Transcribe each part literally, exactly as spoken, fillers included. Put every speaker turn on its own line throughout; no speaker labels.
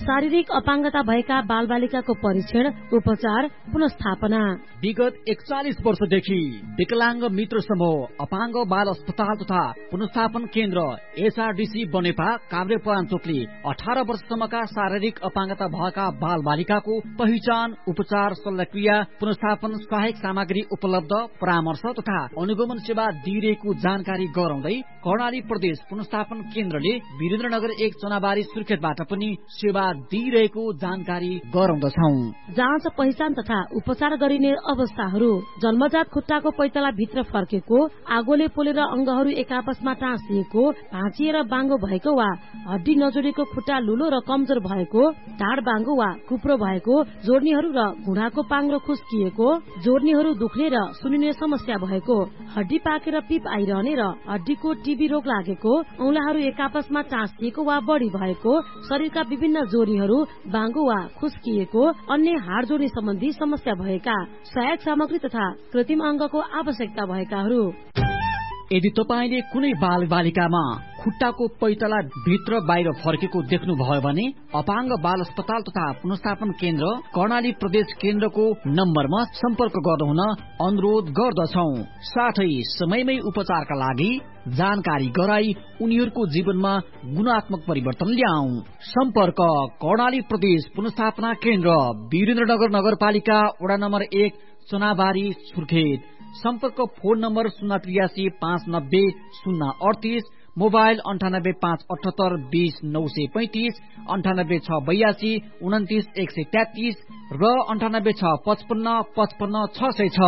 शारीरिक अपाङ्गता भएका बालबालिकाको परीक्षण, उपचार, पुनस्थापना।
विगत एकचालिस वर्षदेखि विकलाङ्ग मित्र समूह, अपाङ्ग बाल अस्पताल तथा पुनस्थापन केन्द्र एसआरडीसी बनेपा काभ्रेपलाञ्चोकले अठार वर्षसम्मका शारीरिक अपाङ्गता भएका बाल बालिकाको पहिचान, उपचार, शल्यक्रिया, पुनस्थापन, सहायक सामग्री उपलब्ध, परामर्श तथा अनुगमन सेवा दिइरहेको जानकारी गराउँदै कर्णाली प्रदेश पुनस्थापन केन्द्रले वीरेन्द्रनगर एक चनाबारी सुर्खेतबाट पनि सेवा दिइरहेको जानकारी गराउँदछौं।
जाँच, पहिचान तथा उपचार गरिने अवस्थाहरू: जन्मजात खुट्टाको पैताला भित्र फर्केको, आगोले पोलेर अंगहरू एक आपसमा टाँसिएको, भाँचिएर बाङ्गो भएको वा हड्डी नजोडेको खुट्टा लुलो र कमजोर भएको, ढाड बाङ्गो वा कुप्रो भएको, जोर्नीहरू र घुँडाको पाङ्रो खुस्किएको, जोर्नीहरू दुख्ने र सुनिने समस्या भएको, हड्डी पाकेर पिप आइरहने र हड्डीको टिबी रोग लागेको, औंलाहरू एक आपसमा टाँसिएको वा बढी भएको, शरीरका विभिन्न जोर्नीहरू बाङ्गो वा खुस्किएको, अन्य हाड जोड्ने सम्बन्धी समस्या भएका, सहायक सामग्री तथा कृत्रिम अंगको आवश्यकता भएकाहरू।
यदि तपाईले कुनै बाल बालिकामा खुट्टाको पैताला भित्र बाहिर फर्केको देख्नुभयो भने अपाङ्ग बाल अस्पताल तथा पुनस्थापन केन्द्र कर्णाली प्रदेश केन्द्रको नम्बरमा सम्पर्क गर्नुहुन अनुरोध गर्दछौं। साथै समयमै उपचारका लागि जानकारी गराई उनीहरूको जीवनमा गुणात्मक परिवर्तन ल्याऊ। सम्पर्क कर्णाली प्रदेश पुनस्थापना केन्द्र, वीरेन्द्रनगर नगरपालिका, वडा नम्बर एक, चनाबारी, सुर्खेत। सम्पर्क फोन नम्बर शून्य त्रियासी पाँच नब्बे शून्य अडतिस, मोबाइल अन्ठानब्बे पाँच अठहत्तर बीस नौ सय पैंतिस, अन्ठानब्बे छ बयासी उन्तिस एक सय तेत्तिस र अन्ठानब्बे छ पचपन्न पचपन्न छ सय छ।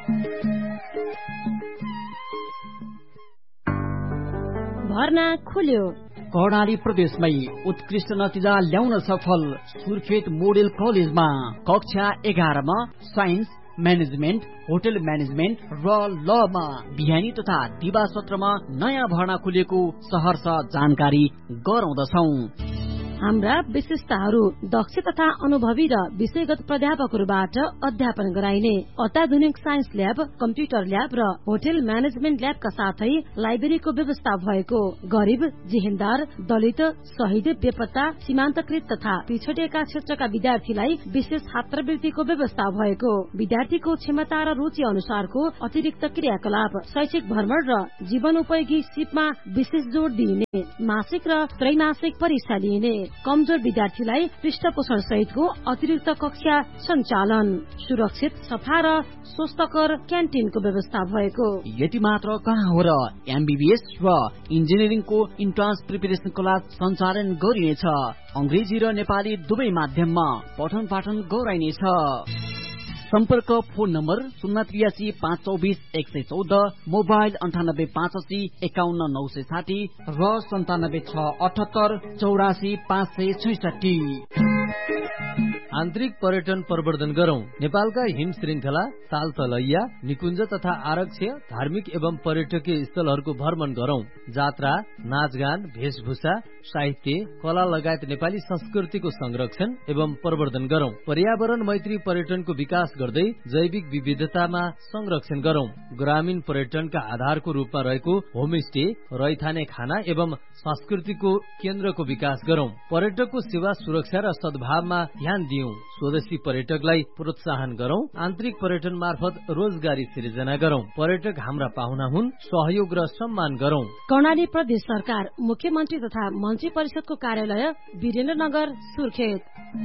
भर्ना खुल्यो।
कर्णाली प्रदेशमै उत्कृष्ट नतिजा ल्याउन सफल सुर्खेत मोडेल कलेजमा कक्षा एघारमा साइन्स, म्यानेजमेन्ट, होटल म्यानेजमेन्ट र लमा बिहानी तथा दिवा सत्रमा नयाँ भर्ना खुलेको सहर्ष जानकारी गराउँदछौं।
हाम्रा विशेषताहरू: दक्ष तथा अनुभवी र विषयगत प्राध्यापकहरूबाट अध्यापन गराइने अत्याधुनिक साइन्स ल्याब, कम्प्युटर ल्याब र होटल म्यानेजमेन्ट ल्याबका साथै लाइब्रेरीको व्यवस्था भएको, गरिब, जेहेन्दार, दलित, शहीद, बेपत्ता, सीमान्तकृत तथा पिछडिएका क्षेत्रका विद्यार्थीलाई विशेष छात्रवृत्तिको व्यवस्था भएको, विद्यार्थीको क्षमता र रुचि अनुसारको अतिरिक्त क्रियाकलाप, शैक्षिक भ्रमण र जीवनोपयोगी सिपमा विशेष जोड़ दिइने, मासिक र त्रैमासिक परीक्षा लिइने, कमजोर विद्यार्थीलाई पृष्ठपोषण सहितको अतिरिक्त कक्षा सञ्चालन, सुरक्षित, सफा र स्वस्थकर क्यान्टिनको व्यवस्था भएको।
यति मात्र कहाँ हो र एमबीबीएस र इन्जिनियरिङको इन्ट्रान्स प्रिपरेसन क्लास सञ्चालन गरिनेछ। अंग्रेजी र नेपाली दुवै माध्यममा पठन पाठन गराइनेछ। सम्पर्क फोन नम्बर शून्य त्रियासी पाँच चौबिस एक सय चौध, मोबाइल अन्ठानब्बे पाँच अस्सी एकाउन्न नौ सय साठी र सन्तानब्बे छ अठहत्तर चौरासी पाँच सय छैसठी।
आन्तरिक पर्यटन प्रवर्धन गरौं। नेपालका हिम श्रृंखला, ताल तलैया, निकुञ्ज तथा आरक्ष्य, धार्मिक एवं पर्यटकीय स्थलहरूको भ्रमण गरौं। जात्रा, नाचगान, वेशभूषा, साहित्य, कला लगायत नेपाली संस्कृतिको संरक्षण एवं प्रवर्धन गरौं। पर्यावरण मैत्री पर्यटनको विकास गर्दै जैविक विविधतामा संरक्षण गरौं। ग्रामीण पर्यटनका आधारको रूपमा रहेको होमस्टे, रैथाने खाना एवं संस्कृतिको केन्द्रको विकास गरौं। पर्यटकको सेवा, सुरक्षा र सद्भावमा ध्यान दियौं। स्वदेशी पर्यटकलाई प्रोत्साहन गरौं। आन्तरिक पर्यटन मार्फत रोजगारी सृजना गरौं। पर्यटक हाम्रा पाहुना हुन्, सहयोग र सम्मान गरौं।
कर्णाली प्रदेश सरकार, मुख्यमन्त्री तथा मन्त्री परिषदको कार्यालय, वीरेन्द्रनगर, सुर्खेत।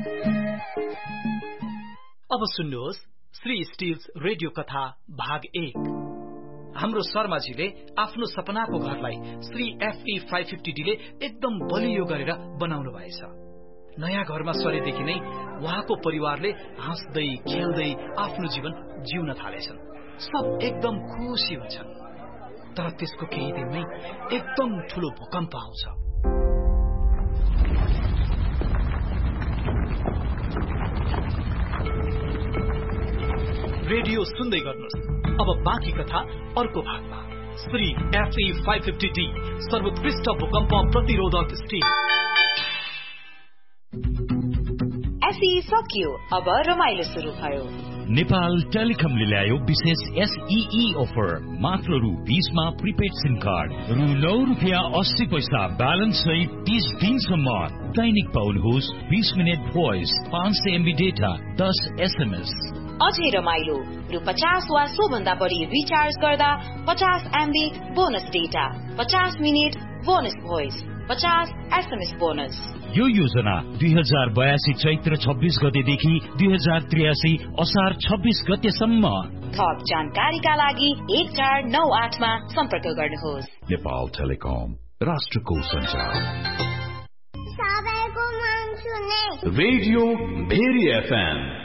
अब सुन्नुहोस् श्री स्टिल्स रेडियो कथा भाग एक। हाम्रो शर्माजीले आफ्नो सपनाको घरलाई Shri FE five fifty D ले एकदम बलियो गरेर बनाउनु भएछ। नयाँ घरमा सरेदेखि नै उहाँको परिवारले हाँस्दै खेल्दै आफ्नो जीवन जिउन थालेछन्। सब एकदम खुसी हुन्छन्। तर त्यसको केही दिनमै एकदम ठूलो भूकम्प आउँछ। रेडियो सुन्दै गर्नुहोस्। अब बाँकी कथा अर्को भागमा। Shri FE five fifty D सर्वोत्कृष्ट भूकम्प प्रतिरोधक स्टिल।
एफई सकियो, अब रमाइलो सुरु भयो। नेपाल टेलिकमले ल्यायो विशेष एसईई अफर मात्र रु बीसमा प्रिपेड सिम कार्ड रु नौ रुपियाँ अस्सी पैसा ब्यालेन्स सहित तीस दिनसम्म दैनिक पाउनुहोस् बीस मिनट भोइस पाँच सय एमबी डेटा दस एसएमएस
अझै रमाइलो रु पचास वा सो भन्दा बढी रिचार्ज गर्दा पचास एमबी बोनस डेटा पचास मिनट बोनस भोइस पचास एसएमएस बोनस।
यो योजना दुई हजार बयासी चैत्र छब्बीस गतेदेखि दुई हजार त्रियासी असार छब्बीस गतेसम्म।
थप जानकारीका लागि एक चार नौ आठमा सम्पर्क गर्नुहोस्।
नेपाल टेलिकम राष्ट्रको सञ्चार।
सबैको मन सुने
रेडियो भेरी एफएम